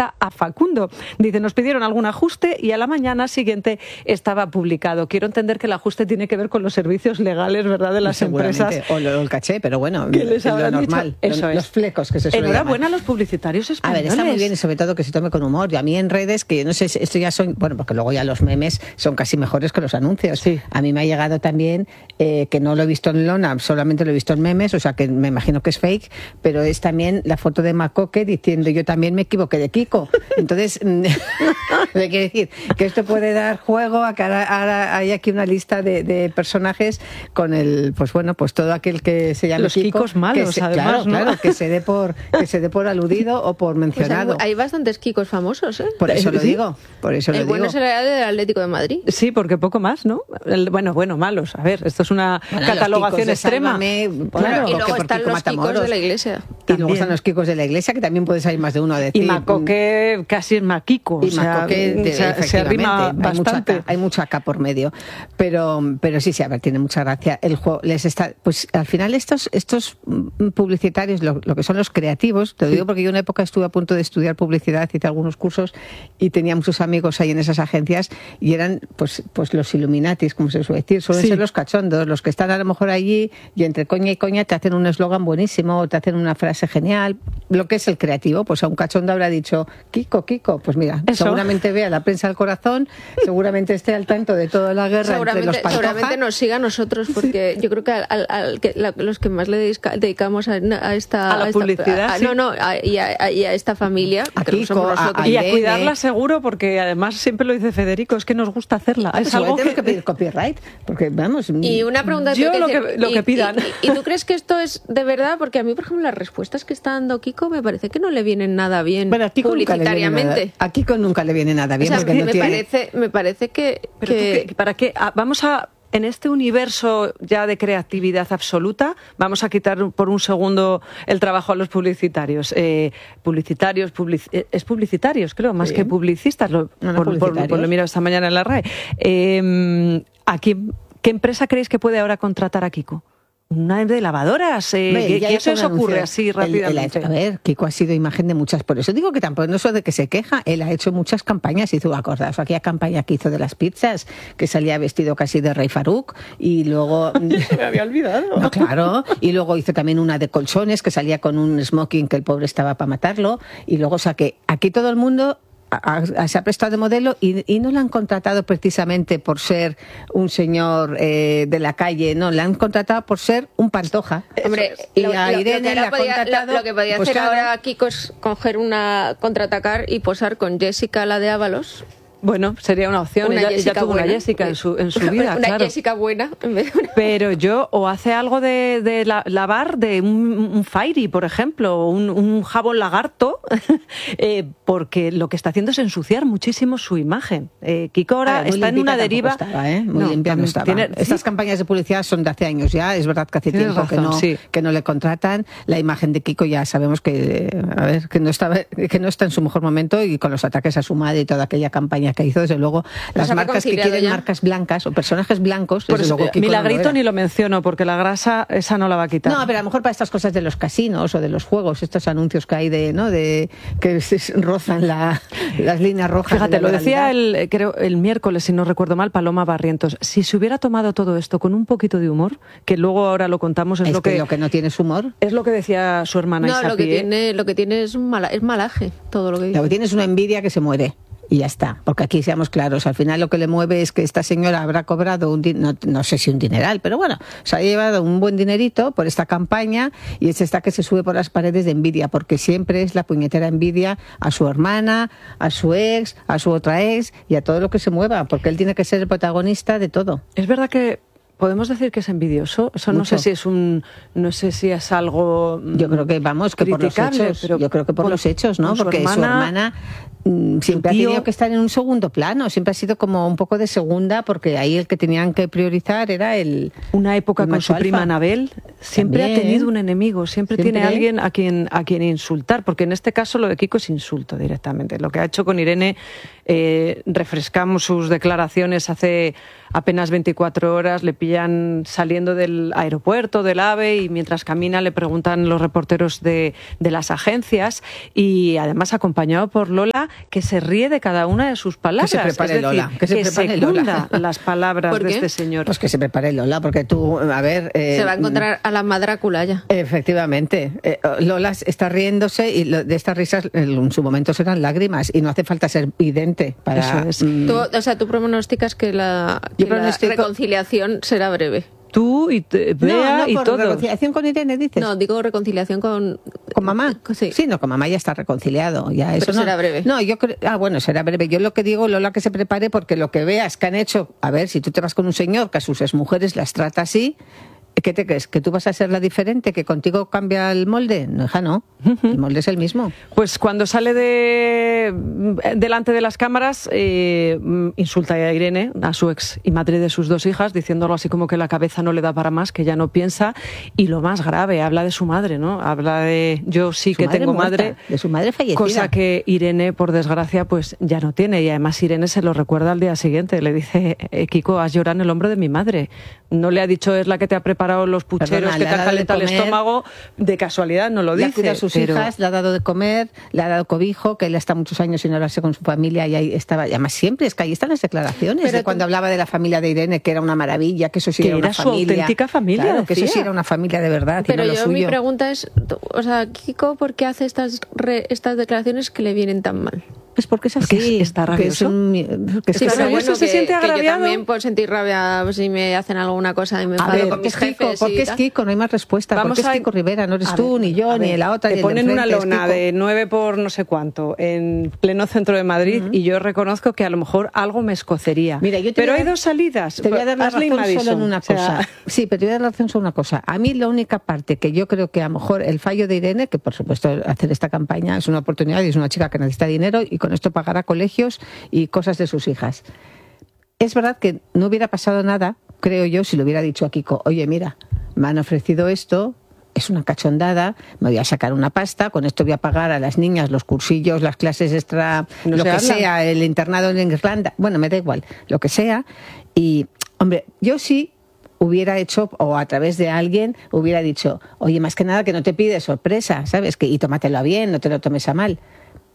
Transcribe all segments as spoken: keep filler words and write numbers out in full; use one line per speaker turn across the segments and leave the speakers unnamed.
entrevista a Facundo. Dice, nos pidieron algún ajuste y a la mañana siguiente estaba publicado. Quiero entender que el ajuste tiene que ver con los servicios legales, ¿verdad?, de las empresas.
O lo, el caché, pero bueno,
les
lo normal.
Eso
lo,
es.
Los flecos que se suelen
Enhorabuena
llamar.
a los publicitarios españoles.
A ver, está muy bien y sobre todo que se tome con humor. Y a mí en redes, que yo no sé, esto ya son, bueno, porque luego ya los memes son casi mejores que los anuncios.
Sí.
A mí me ha llegado también, eh, que no lo he visto en lona, solamente lo he visto en memes, o sea que me imagino que es fake, pero es también la foto de Macoque diciendo yo también me equivoqué de Kiko. Entonces, quiere decir que esto puede dar juego a que ahora, ahora hay aquí una lista de, de personajes con el, pues bueno, pues todo aquel que se llame
los
Kiko,
Kikos malos,
que se,
además,
claro,
¿no?
claro, que se dé por que se dé por aludido o por mencionado.
Pues hay, hay bastantes Kikos famosos, ¿eh?
Por eso lo
¿Sí?
digo, por eso
el
lo
bueno
digo.
será el del Atlético de Madrid.
Sí, porque poco más, ¿no? El, bueno, bueno, malos. A ver, esto es una
Bueno,
catalogación
los Kikos de
extrema.
Sálvame,
Claro,
bueno,
y luego
porque
están
Kiko
los Kikos
Matamoros.
de la iglesia.
Y luego
También.
están los Kikos de la iglesia, que también puede salir más de uno a decir.
Y Macoque casi es Maquico.
Y
o sea,
Macoque, de,
se, se arrima
efectivamente, hay mucha,
bastante.
acá, hay mucha acá por medio. Pero, pero sí, sí, a ver, tiene mucha gracia. El juego les está, pues al final estos, estos publicitarios, lo, lo que son los creativos, te lo
Sí.
digo porque yo en una época estuve a punto de estudiar publicidad, hice algunos cursos y tenía muchos amigos ahí en esas agencias y eran pues, pues los Illuminatis, como se suele decir, suelen
Sí.
ser los cachondos, los que están a lo mejor allí y entre coña y coña te hacen un eslogan buenísimo o te hacen una frase genial. Lo que es el creativo, pues a un cachondo habrá dicho Kiko, Kiko, pues mira,
Eso.
seguramente vea la prensa al corazón, seguramente esté al tanto de toda la guerra entre los
Seguramente,
Pantoja.
seguramente nos siga a nosotros, porque yo creo que, al, al, que la, los que más le dedica, dedicamos a, a esta...
A la
esta-
publicidad,
a-
sí.
No, no, a, y, a, y a esta familia,
A
creo que
Kiko,
somos
a-
nosotros.
a
Y a
Irene.
cuidarla seguro, porque además siempre lo dice Federico, es que nos gusta hacerla.
Ah, pues
Es algo
tenemos
que...
que pedir copyright, porque vamos...
Y una pregunta...
Yo
que
lo
dice-
que- lo
y-
que pidan.
Y, y- ¿y tú crees que esto es de verdad? Porque a mí, por ejemplo, las respuestas que está dando Kiko me parece que no le vienen nada bien
Bueno, a Kiko nunca le viene nada,
publicitariamente.
a Kiko nunca le viene nada
O
bien,
sea,
porque
me,
no tiene...
parece, me parece que...
Pero tú
que-
qué- ¿para qué? Ah, vamos a... En este universo ya de creatividad absoluta, vamos a quitar por un segundo el trabajo a los publicitarios. Eh, publicitarios, publici- eh, es publicitarios, creo, más
Sí.
que publicistas. Lo,
No, no,
por, por-
publicitarios.
por lo he mirado esta mañana en la R A E. Eh, ¿a quién- ¿Qué empresa creéis que puede ahora contratar a Kiko? Una de lavadoras. Eh,
Hombre,
¿Qué,
ya
qué
hizo
se os
un
ocurre
anuncio.
así
Él- él ha
rápidamente?
hecho- a ver, Kiko ha sido imagen de muchas, por eso digo que tampoco no es eso de que se queja, él ha hecho muchas campañas, hizo, acordaos, aquella campaña que hizo de las pizzas, que salía vestido casi de Rey Farouk, y luego...
Me había olvidado.
No, claro, y luego hizo también una de colchones, que salía con un smoking que el pobre estaba para matarlo, y luego, o sea, que aquí todo el mundo... a- a- se ha prestado de modelo y, y no la han contratado precisamente por ser un señor eh, de la calle, no, la han contratado por ser un Pantoja.
Hombre,
y
lo,
a
lo-
Irene
lo que,
la
ahora
ha
podía,
contratado,
lo, lo que podía
pues
hacer
claro.
ahora Kiko es coger una, contraatacar y posar con Jessica, la de Ábalos.
Bueno, sería una opción.
Una
ella, ella
Jessica
tuvo
buena.
una Jessica en su, en su vida,
Una
claro.
Jessica buena en vez de una...
Pero yo, o hace algo de, de la- lavar, de un, un Fairy, por ejemplo, o un, un jabón lagarto, eh, porque lo que está haciendo es ensuciar muchísimo su imagen. Eh, Kiko ahora
Ah, muy
está en
limpita
una deriva...
tampoco estaba, ¿eh? Muy
No,
limpia no
también
estaba.
tiene-
Estas
sí.
campañas de publicidad son de hace años ya, es verdad que hace
Tienes
tiempo que,
razón,
no,
sí.
que no le contratan. La imagen de Kiko ya sabemos que, a ver, que no estaba, que no está en su mejor momento, y con los ataques a su madre y toda aquella campaña que hizo, desde luego,
Pero
las
se ha
marcas que
reconciliado
quieren
ya.
marcas blancas o personajes blancos,
Por
desde
eso,
luego Kiko no lo
Milagrito
era.
ni lo menciono, porque la grasa esa no la va a quitar.
No, pero a lo mejor para estas cosas de los casinos o de los juegos, estos anuncios que hay de, ¿no? De que se rozan la, las líneas rojas.
Fíjate,
de la
lo decía
legalidad.
el, creo, el miércoles, si no recuerdo mal, Paloma Barrientos. Si se hubiera tomado todo esto con un poquito de humor, que luego ahora lo contamos, es,
Es
lo
que,
que,
lo que no tiene es humor.
es lo que decía su hermana
No, lo que
Isapi, ¿eh?
tiene, lo que tiene es, mala, es malaje, todo lo que dice.
Lo que tiene es una envidia que se muere. Y ya está, porque aquí seamos claros, al final lo que le mueve es que esta señora habrá cobrado un din- no, no sé si un dineral, pero bueno, se ha llevado un buen dinerito por esta campaña, y es esta que se sube por las paredes de envidia, porque siempre es la puñetera envidia a su hermana, a su ex, a su otra ex y a todo lo que se mueva, porque él tiene que ser el protagonista de todo.
Es verdad que podemos decir que es envidioso. Eso no
Mucho.
sé si es un, no sé si es algo. mm,
Yo creo que vamos, que por los
criticable,
hechos,
pero
yo creo que por
con-
los hechos, ¿no?
con su
Porque su
hermana-
hermana mm, siempre ha
tío-
tenido que estar en un segundo plano, siempre ha sido como un poco de segunda, porque ahí el que tenían que priorizar era el...
Una época
el
con
macho
su
alfa.
prima Anabel, siempre
También.
ha tenido un enemigo, siempre,
Siempre.
tiene alguien a quien a quien insultar, porque en este caso lo de Kiko es insulto directamente. Lo que ha hecho con Irene, eh, refrescamos sus declaraciones hace apenas veinticuatro horas, le pilla pillan saliendo del aeropuerto, del AVE, y mientras camina le preguntan los reporteros de, de las agencias, y además acompañado por Lola, que se ríe de cada una de sus palabras.
Que se prepare
es decir,
Lola, que se
que
prepare
secunda
Lola.
las palabras
¿Por
de
qué?
este señor.
Pues que se prepare Lola, porque tú, a ver... Eh,
Se va a encontrar a la Madrácula ya.
Efectivamente. Eh, Lola está riéndose y lo, de estas risas en su momento serán lágrimas y no hace falta ser vidente para...
Eso es.
mm,
Tú, o sea, tú pronosticas que la, que
Yo
la
pronostico-
reconciliación será breve.
Tú y te- Bea
no, no,
y
por
todos.
reconciliación con Irene, dices.
No, digo reconciliación con...
¿Con mamá?
Sí.
Sí, no, con mamá ya está reconciliado. Ya, eso
Pero
no,
será breve.
No, yo creo... Ah, bueno, será breve. Yo lo que digo, Lola, que se prepare, porque lo que veas que han hecho... A ver, si tú te vas con un señor que a sus exmujeres las trata así... ¿Qué te crees? ¿Que tú vas a ser la diferente? ¿Que contigo cambia el molde? No, hija, no. El molde es el mismo.
Pues cuando sale de delante de las cámaras, eh, insulta a Irene, a su ex y madre de sus dos hijas, diciéndolo así como que la cabeza no le da para más, que ya no piensa. Y lo más grave, habla de su madre, ¿no? Habla de yo sí
Su
que
madre
tengo
muerta,
madre.
de su madre fallecida.
Cosa que Irene, por desgracia, pues ya no tiene. Y además Irene se lo recuerda al día siguiente. Le dice, eh, Kiko, has llorado en el hombro de mi madre. No le ha dicho es la que te ha preparado los pucheros,
Perdona,
que
le
te
ha
ha
dado de
calentado el
comer.
estómago. De casualidad no lo
Le ha
dice.
cuidado a sus
pero-
hijas, le ha dado de comer, le ha dado cobijo, que él está muchos años sin hablarse con su familia y ahí estaba. Y además siempre, es que ahí están las declaraciones
Pero
de
tú-
cuando hablaba de la familia de Irene, que era una maravilla, que eso sí
Que
era,
era
una
su
familia.
auténtica familia,
Claro, que eso
decía.
sí era una familia de verdad. y
Pero
no lo
yo mi
suyo.
pregunta es, tú- o sea, Kiko, ¿por qué hace estas re- estas declaraciones que le vienen tan mal?
Pues porque es así.
Porque es- está
que es
rabioso.
un- que es
Sí,
que
pero
es-
bueno, eso se
que,
siente
que yo
agraviado.
también puedo sentir rabia si me hacen alguna cosa y me
A
enfado
ver,
con
porque
mis
es Kiko,
jefes
porque
y
es
tal.
Kiko, no hay más respuesta.
Vamos
Porque es
a-
Kiko Rivera, no eres
A
tú,
ver,
ni yo,
a
ni
ver,
la otra.
Te
ni el de
ponen una
enfrente, es
lona
Kiko.
de nueve por no sé cuánto en pleno centro de Madrid y yo reconozco que a lo mejor algo me escocería.
Mira, yo te
pero
voy a
hay
dar-
dos salidas.
Te voy a dar la
Ashley
razón
Madison.
solo en una
O sea,
cosa. Sí, pero te voy a dar la razón solo en una cosa. A mí la única parte que yo creo que a lo mejor el fallo de Irene, que por supuesto hacer esta campaña es una oportunidad y es una chica que necesita dinero y con esto pagará colegios y cosas de sus hijas. Es verdad que no hubiera pasado nada, creo yo, si le hubiera dicho a Kiko, oye, mira, me han ofrecido esto, es una cachondada, me voy a sacar una pasta, con esto voy a pagar a las niñas los cursillos, las clases extra,
No
lo
se
que
habla.
sea, el internado en Irlanda, bueno, me da igual, lo que sea. Y, hombre, yo sí hubiera hecho, o a través de alguien, hubiera dicho, oye, más que nada que no te pide sorpresa, ¿sabes? Que, y tómatelo a bien, no te lo tomes a mal.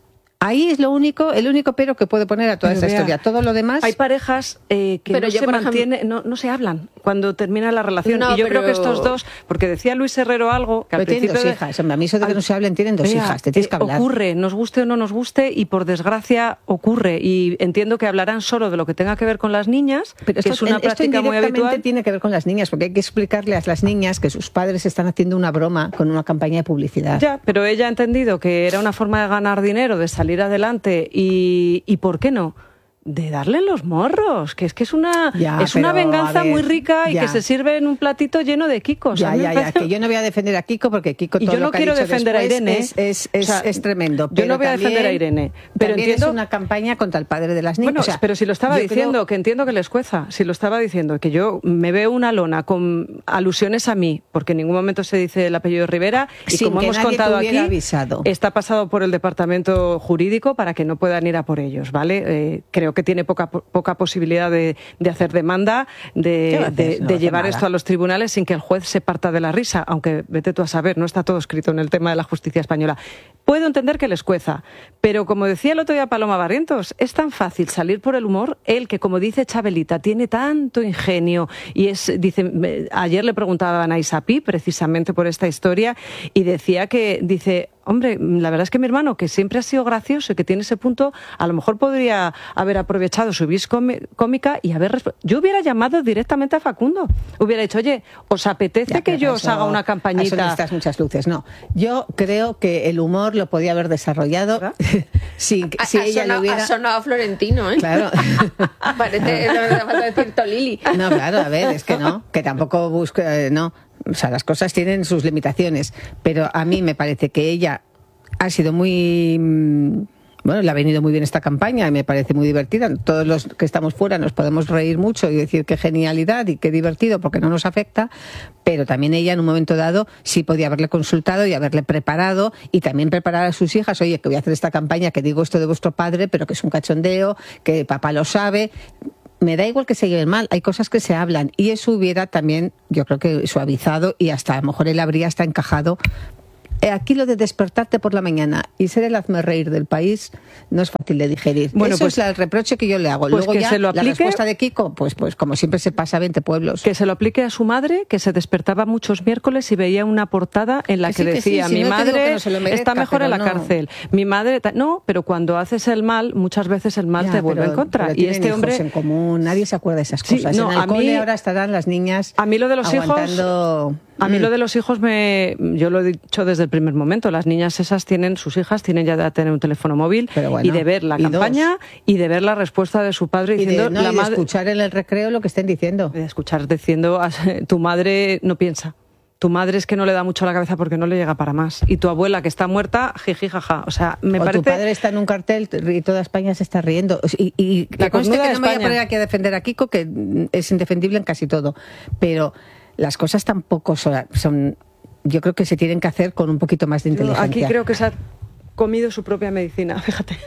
Ahí es lo único, el único pero que puede poner a toda
Pero
esta
vea,
historia. Todo lo demás...
Hay parejas eh, que
Pero
no
yo,
se
por ejemplo-
mantiene, no, no se hablan cuando termina la relación.
No,
y yo
pero-
creo que estos dos, porque decía Luis Herrero algo que al
Pero tienen
principio
dos
de-
hijas. Hombre, a mí eso de que
al-
no se hablen, tienen dos
Vea,
hijas. Te tienes
eh,
que hablar.
Ocurre, nos guste o no nos guste, y por desgracia ocurre. Y entiendo que hablarán solo de lo que tenga que ver con las niñas,
Pero
que
esto,
es una
esto
práctica muy
indirectamente
habitual.
tiene que ver con las niñas, porque hay que explicarle a las niñas que sus padres están haciendo una broma con una campaña de publicidad.
Ya, pero ella ha entendido que era una forma de ganar dinero, de salir adelante y, y ¿por qué no? De darle los morros, que es que es una
Ya,
es una
pero,
venganza
a ver,
muy rica y
ya.
que se sirve en un platito lleno de kikos.
Ya,
A mí me
ya, ya,
parece-
que yo no voy a defender a Kiko porque Kiko
Y
todo
yo no
lo que ha
quiero
dicho
defender a
después
Irene,
es, es, es,
o sea,
es tremendo.
yo
pero
no voy a
también-
defender a Irene, pero
también
entiendo-
es una campaña contra el padre de las niñas.
Bueno,
O sea,
pero si lo estaba
yo
diciendo,
creo-
que entiendo que les cueza, si lo estaba diciendo, que yo me veo una lona con alusiones a mí, porque en ningún momento se dice el apellido Rivera, y
Sin
como
que
hemos
nadie te
contado aquí,
hubiera avisado.
está pasado por el departamento jurídico para que no puedan ir a por ellos, ¿vale? Eh, creo que tiene poca, poca posibilidad de, de hacer demanda,
¿Qué
de,
va a hacer?
de-
No
de
hace
llevar
nada.
esto a los tribunales sin que el juez se parta de la risa, aunque vete tú a saber, no está todo escrito en el tema de la justicia española. Puedo entender que les cueza, pero como decía el otro día Paloma Barrientos, es tan fácil salir por el humor, él que, como dice Chabelita, tiene tanto ingenio y es, dice, me- ayer le preguntaban a Isapi precisamente por esta historia y decía que, dice, hombre, la verdad es que mi hermano, que siempre ha sido gracioso y que tiene ese punto, a lo mejor podría haber aprovechado su vis cómi- cómica y haber... resp- Yo hubiera llamado directamente a Facundo, hubiera dicho, oye, ¿os apetece
Ya,
que
pero
yo os
eso-
haga una
Eso
campañita?
necesitas muchas luces. No, yo creo que el humor lo podía haber desarrollado
¿verdad?
sin que
Ha,
si
ha
ella
sonado,
le hubiera...
ha sonado a Florentino, ¿eh?
Claro.
Parece, no me falta decir Tolili.
No, claro, a ver, es que no, que tampoco busco, eh, no, o sea, las cosas tienen sus limitaciones, pero a mí me parece que ella ha sido muy, mm, bueno, le ha venido muy bien esta campaña y me parece muy divertida. Todos los que estamos fuera nos podemos reír mucho y decir qué genialidad y qué divertido porque no nos afecta, pero también ella en un momento dado sí podía haberle consultado y haberle preparado y también preparar a sus hijas, oye, que voy a hacer esta campaña, que digo esto de vuestro padre, pero que es un cachondeo, que papá lo sabe. me da igual que se lleven mal, hay cosas que se hablan y eso hubiera también, yo creo que suavizado y hasta a lo mejor él habría hasta encajado. Aquí lo de despertarte por la mañana y ser el hazmerreír del país no es fácil de digerir.
Bueno,
Eso
pues,
es el reproche que yo le hago.
Pues
Luego
que
ya
se lo aplique,
la respuesta de Kiko, pues, pues como siempre se pasa a veinte pueblos.
Que se lo aplique a su madre, que se despertaba muchos miércoles y veía una portada en la que,
que, sí,
decía,
que sí, si
mi
no
madre
que no se lo merezca,
está mejor en la
no.
cárcel. Mi madre... No, pero cuando haces el mal, muchas veces el mal
Ya,
te vuelve
pero,
en contra.
Pero
y este hombre...
en común, nadie se acuerda de esas
Sí,
cosas.
no,
en el
a
cole
mí,
ahora estarán las niñas
a mí lo de los
aguantando...
hijos... A mí lo de los hijos, me, yo lo he dicho desde el primer momento, las niñas esas tienen, sus hijas tienen ya de tener un teléfono móvil
bueno,
y de ver la
y
campaña
dos.
y de ver la respuesta de su padre
y
diciendo...
de, no,
la
y de
madre,
escuchar en el recreo lo que estén diciendo.
De escuchar diciendo, tu madre no piensa. Tu madre es que no le da mucho a la cabeza porque no le llega para más. Y tu abuela, que está muerta, jiji, jaja. O sea, me
o
parece...
tu padre está en un cartel y toda España se está riendo. Y, y que conste que no me voy a poner aquí a defender a Kiko, que es indefendible en casi todo. Pero las cosas tampoco son... son yo creo que se tienen que hacer con un poquito más de inteligencia.
Aquí creo que se ha comido su propia medicina, fíjate.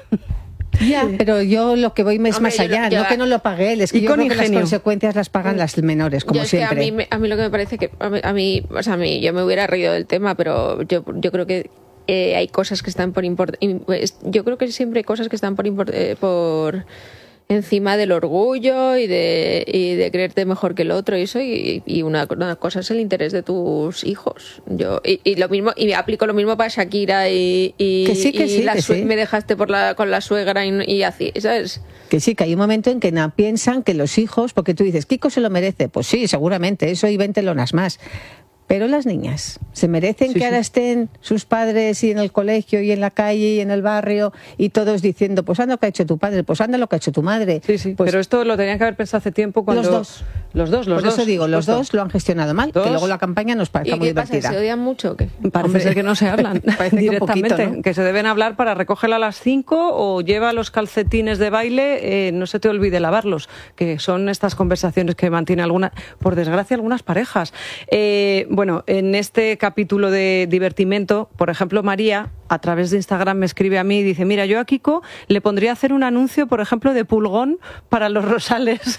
Ya, pero yo lo que voy es
Hombre,
más allá,
yo, yo,
no que no lo pague él, es que
y
yo
con
creo que las
ingenio.
consecuencias las pagan las menores, como
yo es
siempre.
Que a, mí, a mí lo que me parece que a mí, a mí, o sea, a mí yo me hubiera reído del tema, pero yo, yo creo que eh, hay cosas que están por import, yo creo que siempre hay cosas que están por import, eh, por encima del orgullo y de, y de creerte mejor que el otro y eso, y, y una, una cosa es el interés de tus hijos. Yo y, y lo mismo, y aplico lo mismo para Shakira y, y,
que sí, que
y
sí,
la
que
sue-
sí.
me dejaste por la, con la suegra y, y así, ¿sabes?
Que sí, que hay un momento en que na, piensan que los hijos, porque tú dices, Kiko se lo merece, pues sí, seguramente, eso y veinte lonas más. Pero las niñas, ¿se merecen
Sí,
que
sí.
ahora estén sus padres y en el colegio y en la calle y en el barrio y todos diciendo, pues anda lo que ha hecho tu padre, pues anda lo que ha hecho tu madre?
Sí, sí,
Pues
pero esto lo tenían que haber pensado hace tiempo cuando...
Los dos.
Los dos, los
por
dos.
eso digo, los
justo.
dos lo han gestionado mal,
Dos.
que luego la campaña nos
¿Y
parezca muy
qué pasa?
divertida.
¿Se odian mucho o qué?
Parece
Hombre,
ser que no se hablan
parece que un
directamente,
poquito, ¿no?
que se deben hablar para recogerla a las cinco o lleva los calcetines de baile, eh, no se te olvide lavarlos, que son estas conversaciones que mantiene alguna, por desgracia, algunas parejas. Eh, bueno, en este capítulo de divertimento, por ejemplo, María, a través de Instagram me escribe a mí y dice, mira, yo a Kiko le pondría a hacer un anuncio, por ejemplo, de pulgón para los rosales,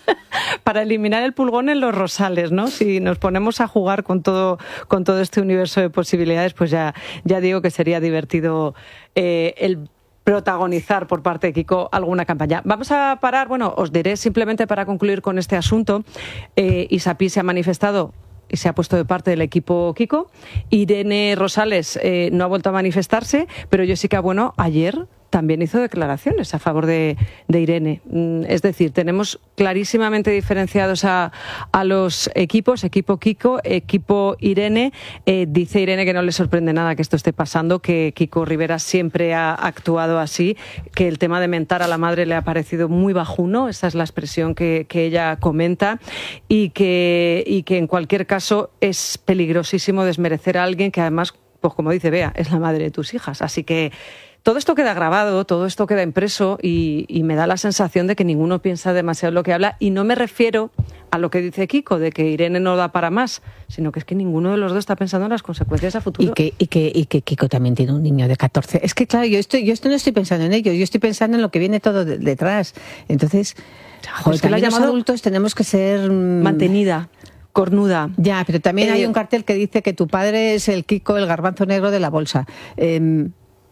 para eliminar el pulgón en los rosales, ¿no? Si nos ponemos a jugar con todo, con todo este universo de posibilidades, pues ya, ya digo que sería divertido eh, el protagonizar por parte de Kiko alguna campaña. Vamos a parar, bueno, os diré simplemente para concluir con este asunto, eh, Isapi se ha manifestado y se ha puesto de parte del equipo Kiko. Irene Rosales eh, no ha vuelto a manifestarse, pero Jessica Bueno ayer también hizo declaraciones a favor de, de Irene. Es decir, tenemos clarísimamente diferenciados a, a los equipos, equipo Kiko, equipo Irene. Eh, dice Irene que no le sorprende nada que esto esté pasando, que Kiko Rivera siempre ha actuado así, que el tema de mentar a la madre le ha parecido muy bajuno, esa es la expresión que, que ella comenta, y que, y que en cualquier caso es peligrosísimo desmerecer a alguien que además, pues como dice Bea, es la madre de tus hijas. Así que todo esto queda grabado, todo esto queda impreso y, y me da la sensación de que ninguno piensa demasiado en lo que habla, y no me refiero a lo que dice Kiko, de que Irene no da para más, sino que es que ninguno de los dos está pensando en las consecuencias a futuro.
Y que, y que, y que Kiko también tiene un niño de catorce. Es que claro, yo estoy, yo esto no estoy pensando en ello, yo estoy pensando en lo que viene todo de, detrás. Entonces, joder,
es que la
también los
llamado
adultos tenemos que ser mm,
mantenida, cornuda.
Ya, pero también
Eh,
hay un cartel que dice que tu padre es el Kiko, el garbanzo negro de la bolsa. Eh,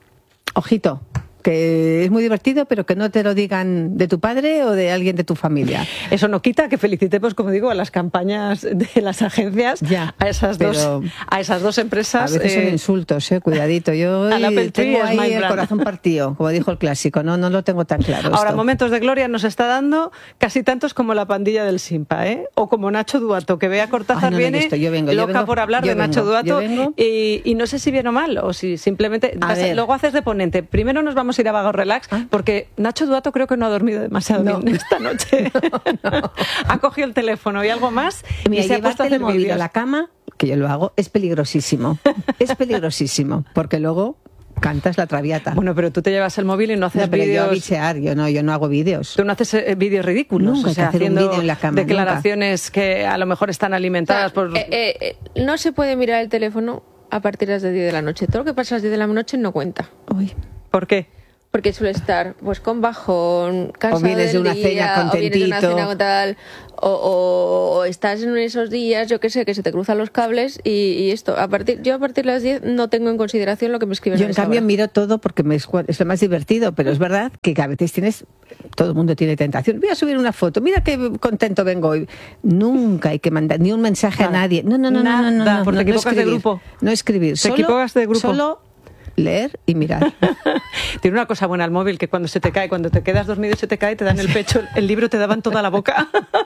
ojito, que es muy divertido, pero que no te lo digan de tu padre o de alguien de tu familia.
Eso no quita que felicitemos, como digo, a las campañas de las agencias,
Ya,
a esas
pero
dos, a esas dos empresas.
A veces son
eh,
insultos, eh, cuidadito. Yo
Al Apple Tree
tengo
es
ahí
my
el
brand.
corazón partido, como dijo el clásico, no, no lo tengo tan claro.
Ahora,
esto.
momentos de gloria nos está dando casi tantos como la pandilla del Simpa, ¿eh? O como Nacho Duato, que Bea Cortázar
Ay, no lo he
viene
visto. Yo vengo, yo
loca
vengo,
por hablar
yo
de Nacho
vengo, yo
Duato
vengo.
y, y no sé si bien o mal, o si simplemente...
A
vas a-
ver.
luego haces de ponente. Primero nos vamos a ir a Vago Relax,
¿Ah?
porque Nacho Duato creo que no ha dormido demasiado
No.
bien esta noche.
No, no.
Ha cogido el teléfono y algo más
Mira,
y se ha puesto a
llevarte el
hacer
móvil
vídeos.
a la cama, que yo lo hago, es peligrosísimo. Es peligrosísimo, porque luego cantas la traviata.
Bueno, pero tú te llevas el móvil y no haces
no, pero yo a
vídeos...
bichear, yo no, yo no hago vídeos.
Tú no haces eh, vídeos ridículos,
Nunca
o
hay
sea,
que hacer un
haciendo
vídeo en la cama,
declaraciones que a lo mejor están alimentadas por...
Eh, eh, eh, no se puede mirar el teléfono a partir de las diez de la noche. Todo lo que pasa a las diez de la noche no cuenta.
Uy.
¿Por qué?
porque suele estar pues con bajón, cansado
o vienes
del
de una
día,
cena contentito,
o vienes de una cena con tal, o, o, o estás en esos días, yo qué sé, que se te cruzan los cables y, y esto. A partir, yo a partir de las diez no tengo en consideración lo que me escriben.
Yo en cambio hora. miro todo porque me es, es lo más divertido, pero es verdad que a veces tienes, todo el mundo tiene tentación. Voy a subir una foto, mira qué contento vengo hoy. Nunca hay que mandar ni un mensaje
Nada.
a nadie. No, no, no,
Nada,
no, no, no,
porque
no,
te equivocas
no
de grupo.
No escribir.
Te
Solo,
equivocas de grupo.
Solo leer y mirar.
Tiene una cosa buena el móvil, que cuando se te cae, cuando te quedas dormido y se te cae, te dan el pecho, el libro te daba en toda la boca.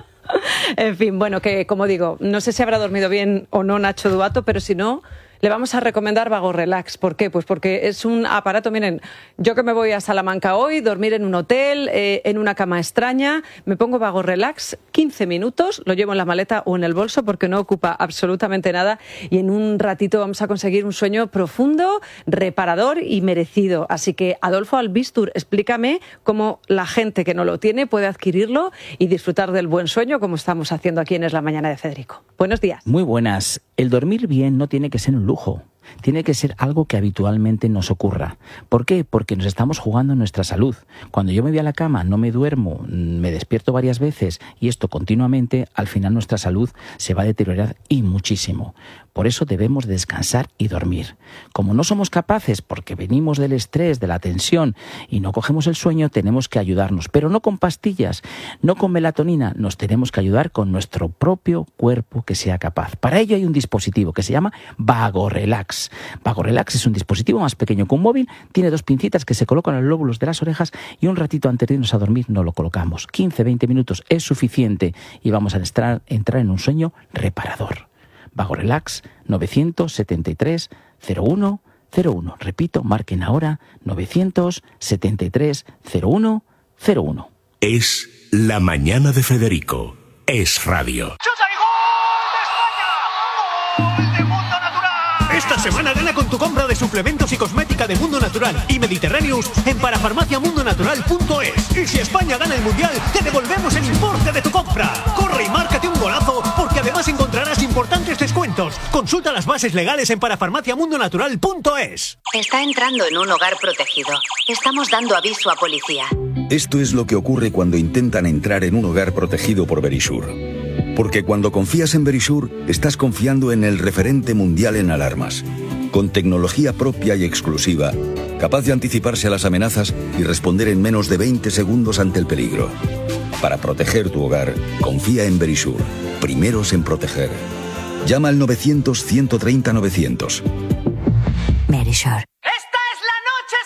En fin, bueno, que como digo, no sé si habrá dormido bien o no Nacho Duato, pero si no, le vamos a recomendar Vago Relax. ¿Por qué? Pues porque es un aparato, miren, yo que me voy a Salamanca hoy, dormir en un hotel, eh, en una cama extraña, me pongo Vago Relax, quince minutos, lo llevo en la maleta o en el bolso porque no ocupa absolutamente nada y en un ratito vamos a conseguir un sueño profundo, reparador y merecido. Así que, Adolfo Albistur, explícame cómo la gente que no lo tiene puede adquirirlo y disfrutar del buen sueño como estamos haciendo aquí en Es la Mañana de Federico. Buenos días.
Muy buenas. El dormir bien no tiene que ser un lujo. Tiene que ser algo que habitualmente nos ocurra. ¿Por qué? Porque nos estamos jugando nuestra salud. Cuando yo me voy a la cama, no me duermo, me despierto varias veces y esto continuamente, al final nuestra salud se va a deteriorar y muchísimo. Por eso debemos descansar y dormir. Como no somos capaces, porque venimos del estrés, de la tensión y no cogemos el sueño, tenemos que ayudarnos. Pero no con pastillas, no con melatonina, nos tenemos que ayudar con nuestro propio cuerpo que sea capaz. Para ello hay un dispositivo que se llama Vago Relax. Vago Relax es un dispositivo más pequeño que un móvil, tiene dos pincitas que se colocan en los lóbulos de las orejas y un ratito antes de irnos a dormir nos lo colocamos. quince a veinte minutos es suficiente y vamos a entrar, entrar en un sueño reparador. Vago Relax nueve siete tres cero uno cero uno. Repito, marquen ahora nueve siete tres cero uno cero uno.
Es la mañana de Federico. Es radio.
Esta semana gana con tu compra de suplementos y cosmética de Mundo Natural y Mediterraneous en parafarmacia mundo natural punto es. Y si España gana el Mundial, te devolvemos el importe de tu compra. Corre y márcate un golazo, porque además encontrarás importantes descuentos. Consulta las bases legales en parafarmacia mundo natural punto es.
Está entrando en un hogar protegido. Estamos dando aviso a policía.
Esto es lo que ocurre cuando intentan entrar en un hogar protegido por Verisure. Porque cuando confías en Verisure, estás confiando en el referente mundial en alarmas. Con tecnología propia y exclusiva, capaz de anticiparse a las amenazas y responder en menos de veinte segundos ante el peligro. Para proteger tu hogar, confía en Verisure. Primeros en proteger. Llama al novecientos, ciento treinta, novecientos.
Verisure.